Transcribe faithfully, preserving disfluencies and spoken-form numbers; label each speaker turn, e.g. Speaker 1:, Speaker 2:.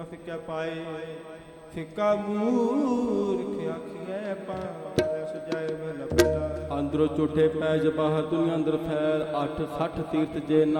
Speaker 1: ਫਿੱਕਾ ਫਿੱਕਾ ਪਾਏ ਫਿੱਕਾ ਮੂਰਖ ਆਖੀਐ ਪਾਰ ਸੁਜਾਏ ਮਹਿਲਾ ਪਹਿਲਾ।
Speaker 2: ਅੰਦਰੋਂ ਝੂਠੇ ਪੈਜ ਬਾਹਰ ਦੁਨੀਆ ਅੰਦਰ ਫੈਲ ਅੱਠ ਸੱਠ ਤੀਰਥ ਜੇ